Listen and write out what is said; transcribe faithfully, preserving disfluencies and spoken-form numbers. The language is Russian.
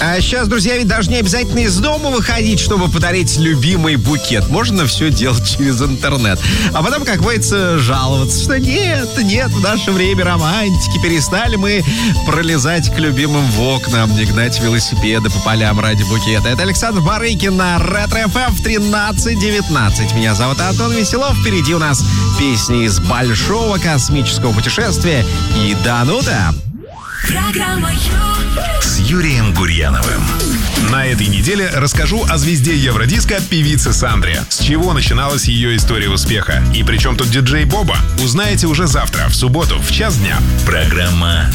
А сейчас, друзья, ведь даже не обязательно из дома выходить, чтобы подарить любимый букет. Можно все делать через интернет. А потом, как говорится, жаловаться, что нет, нет, в наше время романтики. Перестали мы пролезать к любимым в окна, не гнать велосипеды по полям ради букета. Это Александр Барыкин на Ретро-эф эм в тринадцать девятнадцать. Меня зовут Антон Веселов. Впереди у нас песни из большого космического путешествия. И да ну да. Программа с Юрием Гурьяновым. На этой неделе расскажу о звезде Евродиска певице Сандре. С чего начиналась ее история успеха? И при чем тут диджей Боба? Узнаете уже завтра, в субботу, в час дня. Программа